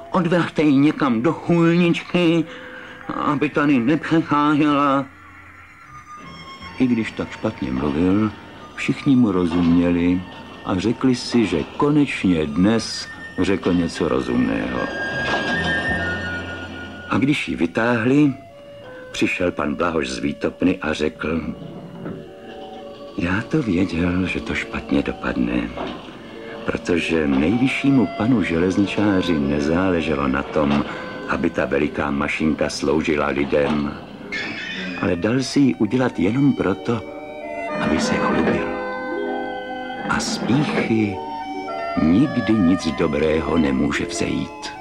odveďte ji někam do chůlničky, aby tady nepřecházela. I když tak špatně mluvil, všichni mu rozuměli a řekli si, že konečně dnes řekl něco rozumného. A když ji vytáhli, přišel pan Blahoš z Výtopny a řekl: já to věděl, že to špatně dopadne, protože nejvyššímu panu železničáři nezáleželo na tom, aby ta veliká mašinka sloužila lidem, ale dal si ji udělat jenom proto, aby se chlubil. A z pýchy nikdy nic dobrého nemůže vzejít.